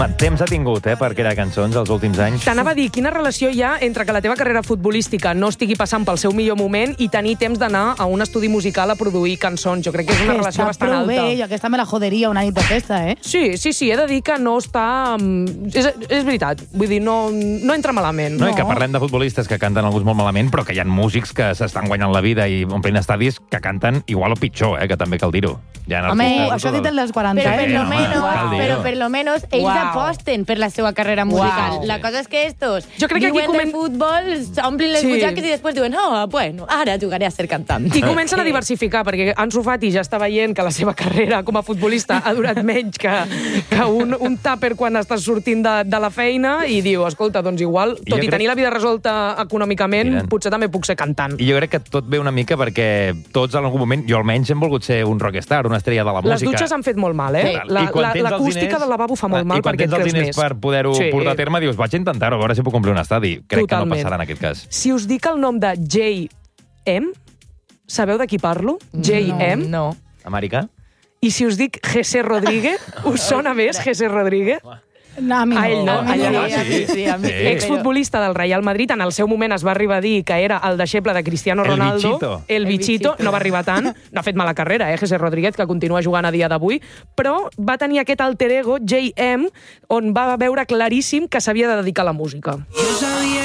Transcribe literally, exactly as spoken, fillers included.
Home, temps ha tingut, eh, per crear cançons els últims anys. T'anava a dir, quina relació hi ha entre que la teva carrera futbolística no estigui passant pel seu millor moment i tenir temps d'anar a un estudi musical a produir cançons. Jo crec que és una que relació està bastant prou alta. bé, jo aquesta me la joderia una nit de festa, eh? Sí, sí, sí, he de dir que no està... És, és veritat, vull dir, no, no entra malament. No, i que parlem de futbolistes que canten alguns molt malament, però que hi ha músics que s'estan guanyant la vida i omplint estadis que canten igual o pitjor, eh, que també cal dir-ho. Home, això ha dit el dels quaranta. Però per eh? lo no, menos, cal dir-ho. però per lo menos ells Uau. aposten per la seva carrera musical. Uau. La cosa és que estos Jo crec que aquí viuen comen- de futbol, s'omplin les Sí. butxaques i després diuen, oh, bueno, ara jugaré a ser cantant. I comencen a diversificar, perquè Ansu Fati ja està veient que la seva carrera com a futbolista ha durat menys que, que un, un tàper quan estàs sortint de, de la feina i diu, escolta, doncs igual, tot jo i crec- tenir la vida resolta econòmicament, Mira. potser també puc ser cantant. I jo crec que tot ve una mica perquè tots en algun moment, jo almenys hem volgut ser un rockstar, una estrella de la música. Les dutxes han fet molt mal, eh? Sí. La- I quan la- tens els L'acústica diners- del lavabo fa molt mal I quan perquè et tens els creus diners més. per poder-ho Sí. portar a terme, dius, vaig a intentar-ho, a veure si puc complir un estadi. Crec que no Totalment. passarà en aquest cas. Si us dic el nom de J M, sabeu de qui parlo? J M. No. Americà? I si us dic José Rodríguez, us sona més José Rodríguez? No, a mi no. A ell no, A mi a ell no. no. a mi sí, a mi sí. Exfutbolista del Real Madrid, en el seu moment es va arribar a dir que era el deixeble de Cristiano El Ronaldo. bichito. El El bichito. bichito. No va arribar tant. No ha fet mala carrera, eh, José Rodríguez, que continua jugant a dia d'avui, però va tenir aquest alter ego, J M, on va veure claríssim que s'havia de dedicar a la música.